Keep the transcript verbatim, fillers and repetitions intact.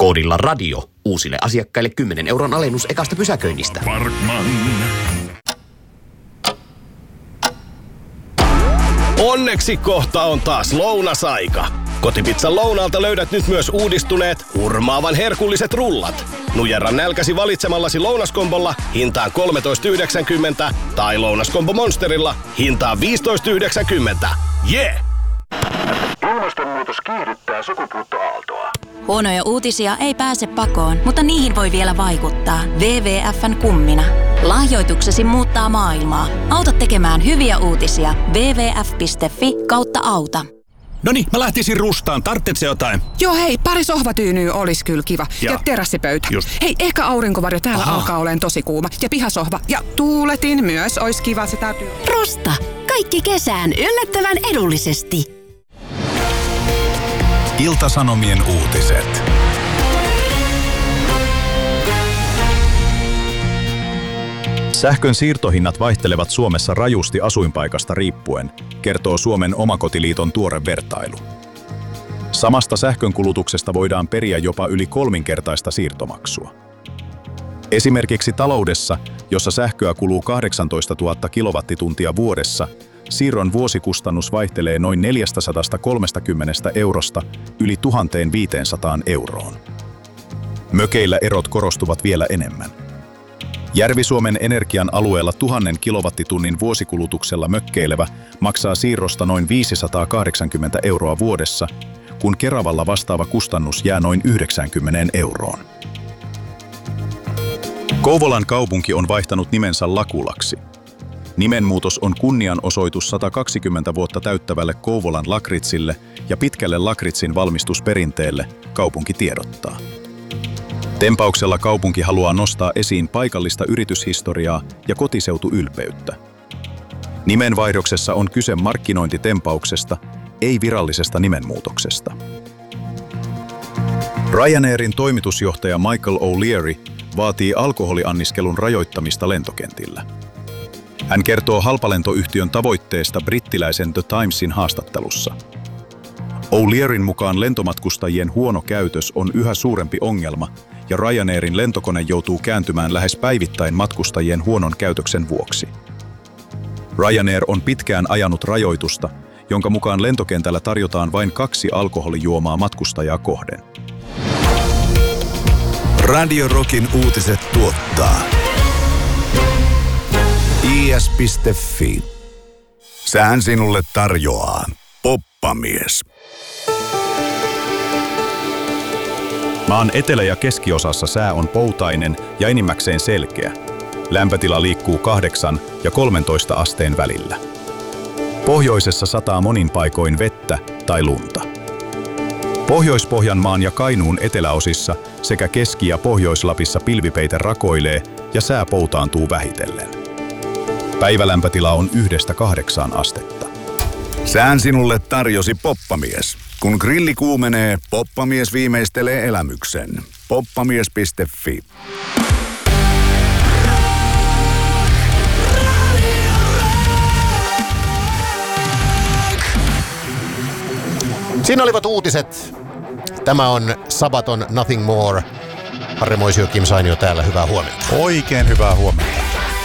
Koodilla radio uusille asiakkaille kymmenen euron alennus ekasta pysäköinnistä. Parkman. Onneksi kohta on taas lounasaika. Kotipizzan lounaalta löydät nyt myös uudistuneet, hurmaavan herkulliset rullat. Nujerra nälkäsi valitsemallasi lounaskombolla hintaan kolmetoista yhdeksänkymmentä tai lounaskombo Monsterilla hintaan viisitoista yhdeksänkymmentä. Jee! Yeah! Ilmastonmuutos kiihdyttää sukupuuttoaaltoa. Huonoja uutisia ei pääse pakoon, mutta niihin voi vielä vaikuttaa. W W F:n kummina. Lahjoituksesi muuttaa maailmaa. Auta tekemään hyviä uutisia. double-u double-u double-u piste fi kautta auta. Noniin, mä lähtisin rustaan. Tarvitsetko jotain? Joo, hei, pari sohvatyynyä olisi kyllä kiva. Ja, ja terassipöytä. Just. Hei, ehkä aurinkovarjo. Täällä Aha. alkaa olemaan tosi kuuma. Ja pihasohva. Ja tuuletin myös. Olisi kiva, se täytyy. Rusta. Kaikki kesään yllättävän edullisesti. Ilta-Sanomien uutiset. Sähkön siirtohinnat vaihtelevat Suomessa rajusti asuinpaikasta riippuen, kertoo Suomen Omakotiliiton tuore vertailu. Samasta sähkönkulutuksesta voidaan periä jopa yli kolminkertaista siirtomaksua. Esimerkiksi taloudessa, jossa sähköä kuluu kahdeksantoistatuhatta kilowattituntia vuodessa, siirron vuosikustannus vaihtelee noin neljäsataakolmekymmentä eurosta yli tuhatviisisataa euroon. Mökeillä erot korostuvat vielä enemmän. Järvi-Suomen Energian alueella tuhannen kilowattitunnin vuosikulutuksella mökkeilevä maksaa siirrosta noin viisisataakahdeksankymmentä euroa vuodessa, kun Keravalla vastaava kustannus jää noin yhdeksänkymmentä euroon. Kouvolan kaupunki on vaihtanut nimensä Lakulaksi. Nimenmuutos on kunnianosoitus sata kaksikymmentä vuotta täyttävälle Kouvolan lakritsille ja pitkälle lakritsin valmistusperinteelle, kaupunki tiedottaa. Tempauksella kaupunki haluaa nostaa esiin paikallista yrityshistoriaa ja kotiseutuylpeyttä. Nimenvaihdoksessa on kyse markkinointitempauksesta, ei virallisesta nimenmuutoksesta. Ryanairin toimitusjohtaja Michael O'Leary vaatii alkoholianniskelun rajoittamista lentokentillä. Hän kertoo halpalentoyhtiön tavoitteesta brittiläisen The Timesin haastattelussa. O'Learyn mukaan lentomatkustajien huono käytös on yhä suurempi ongelma, ja Ryanairin lentokone joutuu kääntymään lähes päivittäin matkustajien huonon käytöksen vuoksi. Ryanair on pitkään ajanut rajoitusta, jonka mukaan lentokentällä tarjotaan vain kaksi alkoholijuomaa matkustajaa kohden. Radio Rockin uutiset tuottaa i s piste f i. Sään sinulle tarjoaa Poppamies. Maan etelä- ja keskiosassa sää on poutainen ja enimmäkseen selkeä. Lämpötila liikkuu kahdeksan ja kolmentoista asteen välillä. Pohjoisessa sataa monin paikoin vettä tai lunta. Pohjois-Pohjanmaan ja Kainuun eteläosissa sekä Keski- ja Pohjois-Lapissa pilvipeite rakoilee ja sää poutaantuu vähitellen. Päivälämpötila on yhdestä kahdeksaan astetta. Sään sinulle tarjosi Poppamies. Kun grilli kuumenee, Poppamies viimeistelee elämyksen. poppamies piste f i. Siinä olivat uutiset. Tämä on Sabaton Nothing More. Harri Moisio, Kim Sainio täällä. Hyvää huomenta. Oikein hyvää huomenta.